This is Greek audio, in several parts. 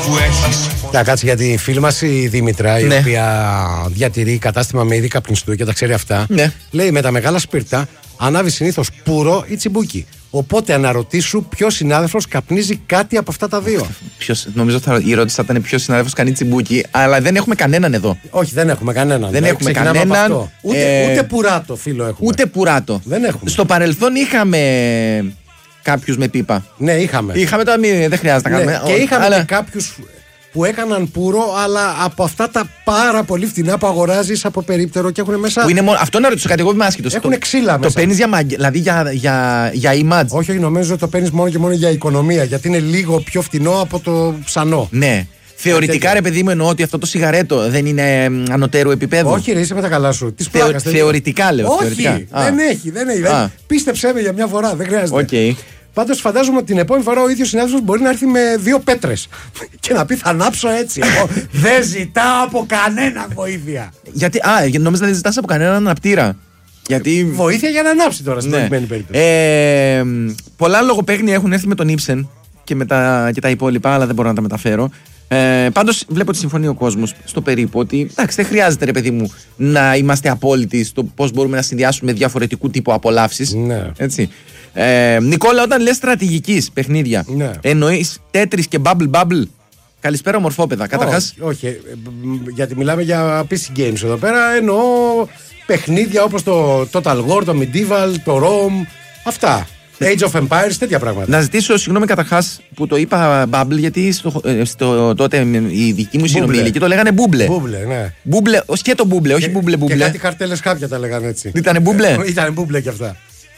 που έχεις. Να κάτσε για τη φίλη μας η Δήμητρα, η οποία διατηρεί κατάστημα με είδη καπνιστού και τα ξέρει αυτά. Ναι. Λέει με τα μεγάλα σπίρτα ανάβει συνήθως πουρο ή τσιμπούκι. Οπότε αναρωτήσου ποιος συνάδελφος καπνίζει κάτι από αυτά τα δύο. Νομίζω η ερώτηση θα ήταν ποιος συνάδελφος κάνει τσιμπούκι, αλλά δεν έχουμε κανέναν εδώ. Όχι, δεν έχουμε κανέναν. Δεν έχουμε κανέναν. Ούτε πουράτο, φίλο έχουμε. Ούτε πουράτο. Δεν έχουμε. Στο παρελθόν είχαμε κάποιους με πίπα. Ναι, είχαμε. Είχαμε τώρα, δεν χρειάζεται να κάνουμε. Και είχαμε και κάποιους που έκαναν πουρο, αλλά από αυτά τα πάρα πολύ φτηνά που αγοράζεις από περίπτερο και έχουν μέσα. Που είναι μόνο, αυτό να ρωτήσω κάτι, εγώ είμαι άσχετος. Έχουν ξύλα μέσα. Το παίρνεις δηλαδή για image. Όχι, νομίζω ότι το παίρνεις μόνο και μόνο για οικονομία. Γιατί είναι λίγο πιο φτηνό από το ψανό. Ναι. Θεωρητικά, ρε παιδί μου, εννοώ ότι αυτό το σιγαρέτο δεν είναι ανωτέρου επίπεδου. Όχι, ρε, είσαι με τα καλά σου. Θεωρητικά λέω. Όχι, δεν έχει. Πίστεψέ με για μια φορά, δεν χρειάζεται. Okay. Πάντως φαντάζομαι ότι την επόμενη φορά ο ίδιος συνάδελφος μπορεί να έρθει με 2 πέτρες και να πει θα ανάψω έτσι. Εγώ δεν ζητάω από κανένα βοήθεια. Γιατί, νόμιζα δεν ζητάς από κανέναν αναπτήρα. Γιατί... Βοήθεια για να ανάψει τώρα στην προηγούμενη περίπτωση. Πολλά λογοπαίγνια έχουν έρθει με τον Ibsen και τα υπόλοιπα, αλλά δεν μπορώ να τα μεταφέρω. Πάντως βλέπω ότι συμφωνεί ο κόσμος στο περίπου ότι εντάξει, δεν χρειάζεται, ρε παιδί μου, να είμαστε απόλυτοι στο πώς μπορούμε να συνδυάσουμε διαφορετικού τύπου απολαύσεις. Ναι. Έτσι. Νικόλα, όταν λες στρατηγικής παιχνίδια, ναι, εννοείς Tetris και Bubble? Καλησπέρα, ομορφόπεδα. Καταρχάς. Όχι, γιατί μιλάμε για PC games εδώ πέρα. Εννοώ παιχνίδια όπως το Total War, το Medieval, το Rome. Αυτά. Age of Empires, τέτοια πράγματα. Να ζητήσω συγγνώμη καταρχάς που το είπα Bubble, γιατί τότε η δική μου συνομιλική το λέγανε Bubble. Bubble, ναι. Bubble, και το Bubble, όχι Bubble. Και κάτι χαρτέλες χάπια τα λέγανε έτσι. Ήτανε Bubble. Ήτανε Bubble κι αυτά.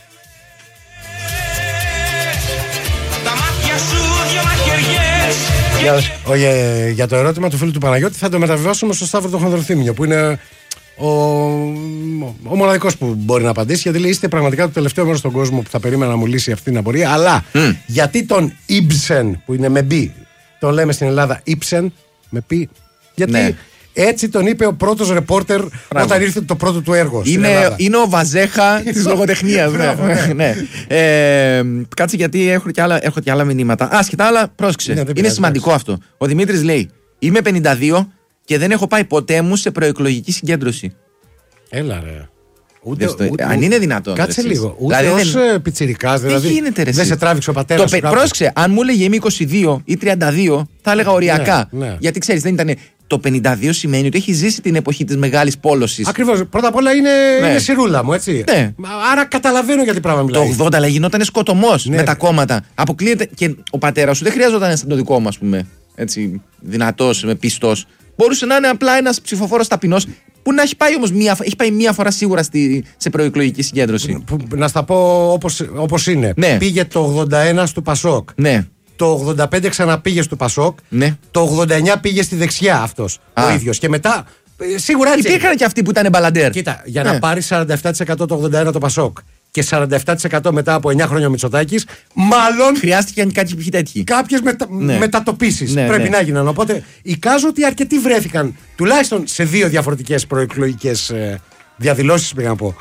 Για το ερώτημα του φίλου του Παναγιώτη θα το μεταβιβάσουμε στο Σταύρο τον Χονδροθύμιο, που είναι ο μοναδικός που μπορεί να απαντήσει, γιατί λέει είστε πραγματικά το τελευταίο μέρος στον κόσμο που θα περίμενα να μου λύσει αυτή την απορία. Αλλά γιατί τον Ibsen, που είναι με B, τον λέμε στην Ελλάδα Ibsen με P? Γιατί έτσι τον είπε ο πρώτος ρεπόρτερ όταν ήρθε το πρώτο του έργο. Είναι ο Βαζέχα της λογοτεχνίας. Ναι. Κάτσε, γιατί έχω και άλλα μηνύματα. Άσχετα, αλλά πρόσεξε. Είναι σημαντικό αυτό. Ο Δημήτρης λέει: είμαι 52 και δεν έχω πάει ποτέ μου σε προεκλογική συγκέντρωση. Έλα ρε. Αν είναι δυνατόν. Κάτσε λίγο. Ούτε ως πιτσιρικάς, δηλαδή. Δεν σε τράβηξε ο πατέρας σου. Πρόσεξε, αν μου έλεγε είμαι 22 ή 32, θα έλεγα οριακά. Γιατί ξέρεις, δεν ήταν. Το 52 σημαίνει ότι έχει ζήσει την εποχή της μεγάλης πόλωσης. Ακριβώς. Πρώτα απ' όλα είναι σιρούλα μου, έτσι. Ναι. Άρα καταλαβαίνω γιατί πράγμα μιλάει. Το 80 αλλά γινόταν σκοτωμός με τα κόμματα. Αποκλείεται. Και ο πατέρας σου δεν χρειάζονταν να είναι το δικό μου, ας πούμε. Έτσι, δυνατός, πιστός. Μπορούσε να είναι απλά ένας ψηφοφόρος ταπεινός που να έχει πάει όμως μία φορά σίγουρα σε προεκλογική συγκέντρωση. Να στα πω όπως είναι. Ναι. Πήγε το 81 στο Πασόκ. Ναι. Το 85 ξαναπήγε στο Πασόκ. Ναι. Το 89 πήγε στη δεξιά αυτός ο ίδιος. Και μετά. Σίγουρα έτσι. Υπήρχαν και αυτοί που ήταν μπαλαντέρ. Κοίτα, για να πάρει 47% το 81 το Πασόκ και 47% μετά από 9 χρόνια ο Μητσοτάκης, μάλλον. Χρειάστηκαν κάποιοι τέτοιοι. Κάποιες μετατοπίσεις πρέπει να έγιναν. Οπότε εικάζω ότι αρκετοί βρέθηκαν τουλάχιστον σε 2 διαφορετικές προεκλογικές διαδηλώσεις, πήγα να πω.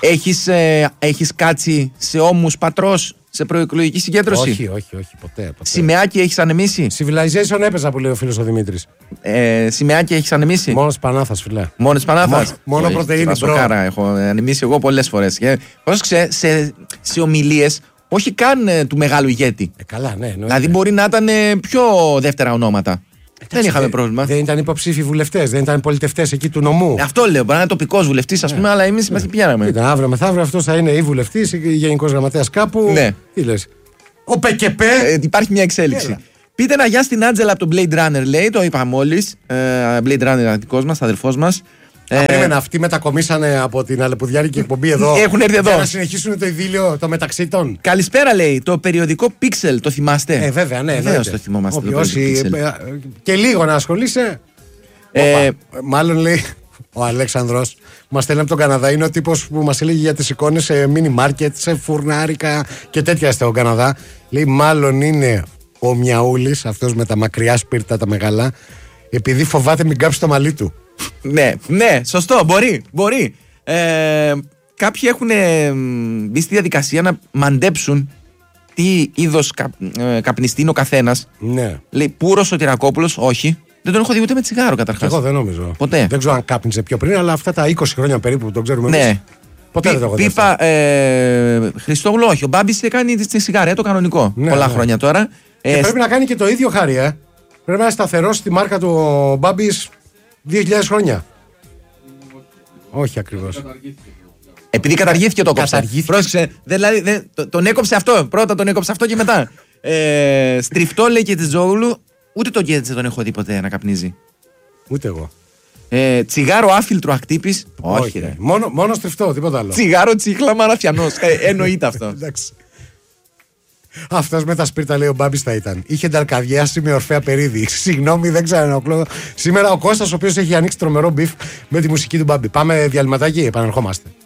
Έχεις κάτσει σε ώμους πατρός σε προεκλογική συγκέντρωση? Όχι, ποτέ. Σημαίακι έχεις ανεμίσει? Civilization έπαιζα, που λέει ο φίλος ο Δημήτρης. Σημαίακι έχεις ανεμίσει? Μόνο Πανάθας, φιλέ. Μόνο Πανάθας. Μόνο πρωτεΐνη. Σοκάρα έχω ανεμίσει εγώ πολλές φορές. Πρόσεξε, σε ομιλίες, όχι καν του μεγάλου ηγέτη. Καλά, ναι. Δηλαδή μπορεί να ήταν πιο δεύτερα ονόματα. Δεν είχαμε πρόβλημα. Δεν ήταν υποψήφοι βουλευτές, δεν ήταν πολιτευτές εκεί του νομού. Αυτό λέω. Μπορεί να είναι τοπικός βουλευτής, ας πούμε, αλλά εμείς είμαστε πηγαίναμε. Ήταν αύριο μεθαύριο αυτός θα είναι ή βουλευτής ή γενικός γραμματέας κάπου. Ναι. Τι λες? Ο ΠΚΠ. Υπάρχει μια εξέλιξη. Πείτε ένα γεια στην Άντζελα από τον Blade Runner, λέει. Το είπα μόλις. Blade Runner, δικός μας, αδελφός μας. Περίμενα, αυτοί μετακομίσανε από την αλεπουδιάρικη εκπομπή εδώ. Έχουν έρθει εδώ. Για να συνεχίσουν το ειδήλιο το μεταξύ των. Καλησπέρα, λέει. Το περιοδικό Pixel, το θυμάστε? Βέβαια, ναι. Βεβαίως το θυμόμαστε. Και λίγο να ασχολείσαι. Μάλλον λέει ο Αλέξανδρος, μας στέλνει από τον Καναδά. Είναι ο τύπος που μας έλεγε για τις εικόνες σε μίνι μάρκετ, σε φουρνάρικα και τέτοια στον Καναδά. Λέει, μάλλον είναι ο Μιαούλης, αυτός με τα μακριά σπίρτα τα μεγάλα, επειδή φοβάται μην κάψει το μαλλί του. Ναι, σωστό, μπορεί. Κάποιοι έχουν μπει στη διαδικασία να μαντέψουν τι είδος καπνιστή είναι ο καθένας. Ναι. Λέει Πούρος Σωτηρακόπουλος, όχι. Δεν τον έχω δει ούτε με τσιγάρο καταρχάς. Εγώ δεν νομίζω. Ποτέ. Δεν ξέρω αν κάπνιζε πιο πριν, αλλά αυτά τα 20 χρόνια περίπου που τον ξέρουμε εμείς. Ναι. Ποτέ δεν το έχω δει. Πίπα Χριστόγλου, όχι. Ο Μπάμπης κάνει τη σιγάρια, το κανονικό. Ναι, πολλά ναι. χρόνια τώρα. Και πρέπει να κάνει και το ίδιο, Χάρη, Πρέπει να σταθερώσει τη μάρκα του ο Μπάμπης 2.000 χρόνια. Όχι ακριβώς. Επειδή καταργήθηκε το κόψε. Καταργήθηκε. Δηλαδή, τον έκοψε αυτό. Πρώτα τον έκοψε αυτό και μετά. Στριφτό λέει και τη Τζόγλου, ούτε τον Γκέτζε τον έχω δει ποτέ να καπνίζει. Ούτε εγώ. Τσιγάρο άφιλτρο ακτύπης. Όχι, ρε. Μόνο στριφτό, τίποτα άλλο. Τσιγάρο τσίχλα μαραθιανός. Εννοείται αυτό. Εντάξει. Αυτός με τα σπίρτα, λέει ο Μπάμπης, θα ήταν. Είχε νταρκαδιάσει με Ορφέα Περίδη. Συγγνώμη, δεν ξανανοκλώ. Σήμερα ο Κώστας, ο οποίος έχει ανοίξει τρομερό μπιφ με τη μουσική του Μπάμπη. Πάμε διαλυματάκι, επανερχόμαστε.